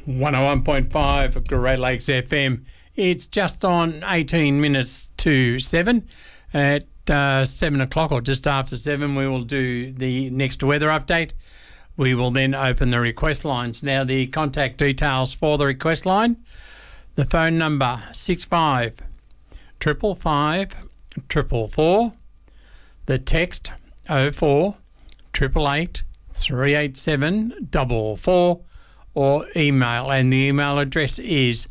101.5 Great Lakes FM. It's just on 18 minutes to 7. At 7 o'clock or just after 7, we will do the next weather update. We will then open the request lines. Now, the contact details for the request line, the phone number 65 555 444, the text 04 888 387 444, or email, and the email address is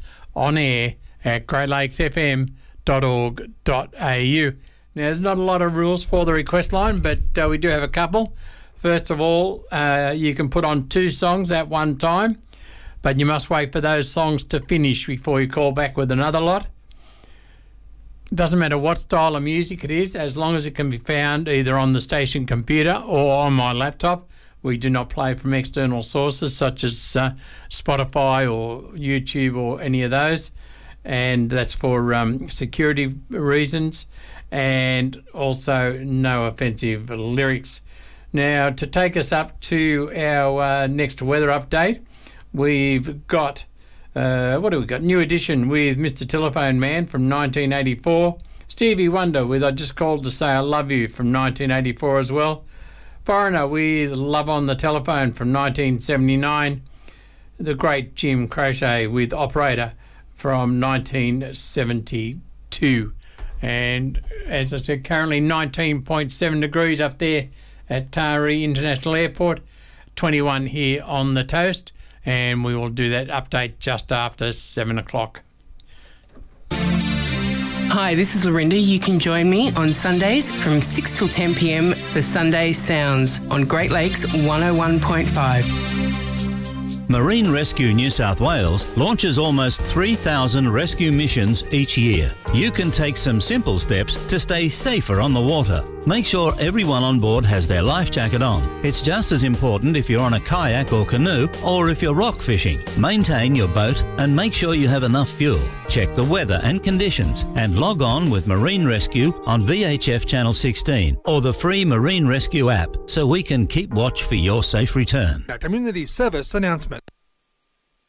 onair@greatlakesfm.org.au. Now, there's not a lot of rules for the request line, but we do have a couple. First of all, you can put on 2 songs at one time, but you must wait for those songs to finish before you call back with another lot. Doesn't matter what style of music it is, as long as it can be found either on the station computer or on my laptop. We do not play from external sources such as Spotify or YouTube or any of those, and that's for security reasons, and also no offensive lyrics. Now, to take us up to our next weather update, we've got what do we got? New Edition with Mr. Telephone Man from 1984. Stevie Wonder with I Just Called to Say I Love You from 1984 as well. Foreigner with Love on the Telephone from 1979. The great Jim Croce with Operator from 1972. And as I said, currently 19.7 degrees up there at Taree International Airport, 21 here on the Toast, and we will do that update just after 7 o'clock. Hi, this is Lorinda. You can join me on Sundays from 6 till 10 p.m. for Sunday Sounds on Great Lakes 101.5. Marine Rescue New South Wales launches almost 3,000 rescue missions each year. You can take some simple steps to stay safer on the water. Make sure everyone on board has their life jacket on. It's just as important if you're on a kayak or canoe or if you're rock fishing. Maintain your boat and make sure you have enough fuel. Check the weather and conditions and log on with Marine Rescue on VHF Channel 16 or the free Marine Rescue app so we can keep watch for your safe return. A community service announcement.